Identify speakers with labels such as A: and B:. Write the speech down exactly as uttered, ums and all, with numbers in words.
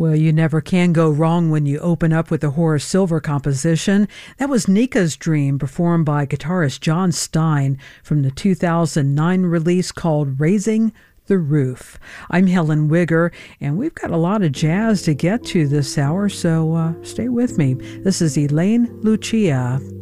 A: Well, you never can go wrong when you open up with a Horace Silver composition. That was Nika's Dream, performed by guitarist John Stein from the two thousand nine release called Raising the Roof. I'm Helen Wigger, and we've got a lot of jazz to get to this hour, so uh, stay with me. This is Elaine Lucia.